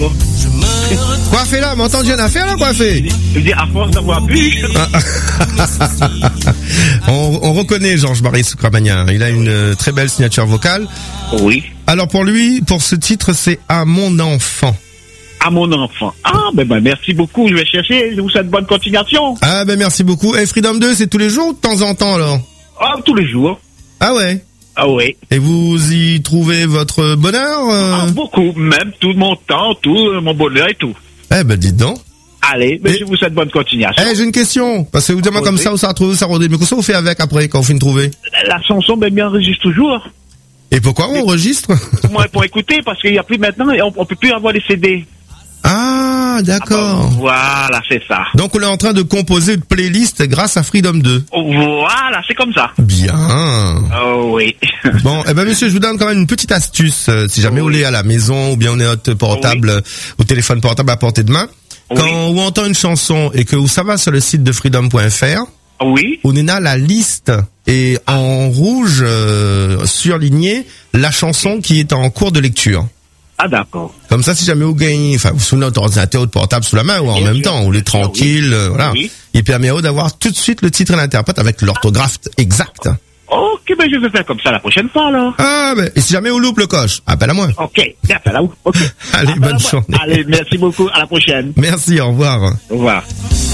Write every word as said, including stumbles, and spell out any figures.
encore. Coiffé là, m'entends, j'ai une affaire là, coiffé. Je dis, à force d'avoir bu. on, on reconnaît Georges-Marie Soukramania. Il a une euh, très belle signature vocale. Oui. Alors pour lui, pour ce titre, c'est À mon enfant. À mon enfant. Ah, ben, ben, merci beaucoup. Je vais chercher. Je vous souhaite bonne continuation. Ah, ben, merci beaucoup. Et Freedom deux, c'est tous les jours ou de temps en temps, alors? Ah, tous les jours. Ah ouais? Ah oui. Et vous y trouvez votre bonheur? euh... Ah, beaucoup. Même tout mon temps, tout euh, mon bonheur et tout. Eh ben, dites donc. Allez, ben, et... je vous souhaite bonne continuation. Eh, j'ai une question. Parce que vous dites, moi, comme ça, vous savez trouver, ça redit. Mais qu'est-ce que vous faites avec après, quand vous finissez de trouver? La chanson, ben, bien, enregistre toujours. Et pourquoi on enregistre? Moi, pour écouter, parce qu'il n'y a plus maintenant, on, on peut plus avoir les C D. Ah, d'accord. Ah ben, voilà, c'est ça. Donc, on est en train de composer une playlist grâce à Freedom deux. Voilà, c'est comme ça. Bien. Oh oui. Bon, eh ben, monsieur, je vous donne quand même une petite astuce. Euh, si jamais Oui. on est à la maison ou bien on est notre portable, Oui. euh, au téléphone portable à portée de main. Quand Oui. on entend une chanson et que ça va sur le site de freedom point f r, Oui. on est là la liste et en rouge euh, surligné la chanson qui est en cours de lecture. Ah, d'accord. Comme ça, si jamais vous gagnez, enfin, vous souvenez votre ordinateur ou votre portable sous la main ou en Bien même sûr, temps, on est bien sûr, tranquille, oui. euh, voilà. Oui. Il permet d'avoir tout de suite le titre et l'interprète avec l'orthographe exacte. Ok, ben je vais faire comme ça la prochaine fois, alors. Ah, ben, et si jamais on loupe le coche, appelle à moi. Ok, appelle à où? Ok. Allez, Appelle bonne à moi. journée. Allez, merci beaucoup. À la prochaine. Merci, au revoir. Au revoir.